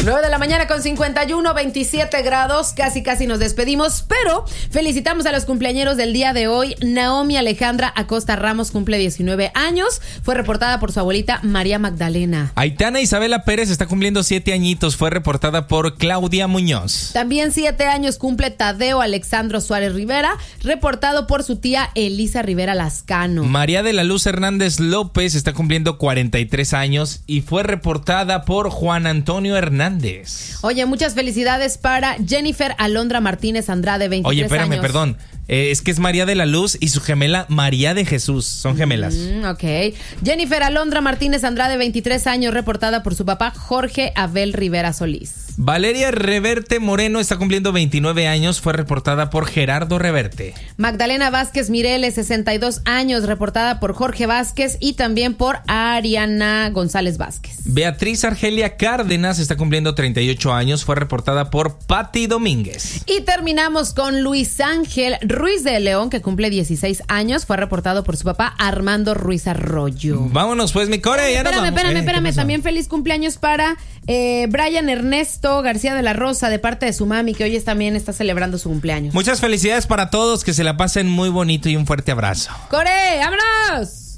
9 de la mañana con 51, 27 grados, casi nos despedimos, pero felicitamos a los cumpleañeros del día de hoy. Naomi Alejandra Acosta Ramos cumple 19 años, fue reportada por su abuelita María Magdalena. Aitana Isabela Pérez está cumpliendo 7 añitos, fue reportada por Claudia Muñoz. También 7 años cumple Tadeo Alexandro Suárez Rivera, reportado por su tía Elisa Rivera Lascano. María de la Luz Hernández López está cumpliendo 43 años y fue reportada por Juan Antonio Hernández. Oye, muchas felicidades para Jennifer Alondra Martínez Andrade, 23 Oye, espérame, años. perdón. Es que es María de la Luz y su gemela María de Jesús. Son gemelas. Ok. Jennifer Alondra Martínez Andrade, 23 años, reportada por su papá Jorge Abel Rivera Solís. Valeria Reverte Moreno está cumpliendo 29 años. Fue reportada por Gerardo Reverte. Magdalena Vázquez Mireles, 62 años, reportada por Jorge Vázquez y también por Ariana González Vázquez. Beatriz Argelia Cárdenas está cumpliendo 38 años. Fue reportada por Patti Domínguez. Y terminamos con Luis Ángel Ruiz de León, que cumple 16 años. Fue reportado por su papá Armando Ruiz Arroyo. Vámonos pues, mi core. Ya nos vamos. Espérame. También feliz cumpleaños para Brian Ernesto García de la Rosa, de parte de su mami, que hoy también está celebrando su cumpleaños. Muchas felicidades para todos, que se la pasen muy bonito y un fuerte abrazo. ¡Core, vámonos!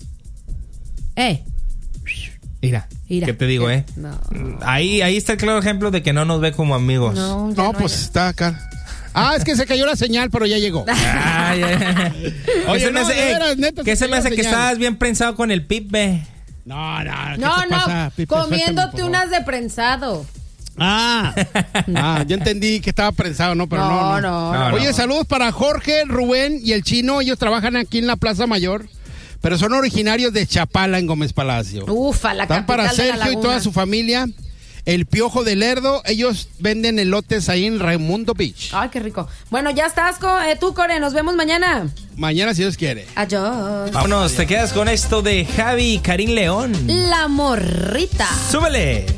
Mira, ¿qué te digo, No. Ahí está el claro ejemplo de que no nos ve como amigos. No, pues está acá. Es que se cayó la señal, pero ya llegó. Oye, ¿qué se me hace que estabas bien prensado con el Pipe? No, Pipe, comiéndote unas de prensado. Yo entendí que estaba prensado, ¿no? Pero no. Oye, saludos para Jorge, Rubén y el Chino. Ellos trabajan aquí en la Plaza Mayor, pero son originarios de Chapala, en Gómez Palacio. La Están capital para de la Sergio y toda su familia. El Piojo de Lerdo, ellos venden elotes ahí en Raimundo Beach. Ay, qué rico. Bueno, ya estás, tú, Core, nos vemos mañana. Mañana, si Dios quiere. Adiós. Vámonos, te quedas con esto de Javi y Karim León. La morrita. ¡Súbele!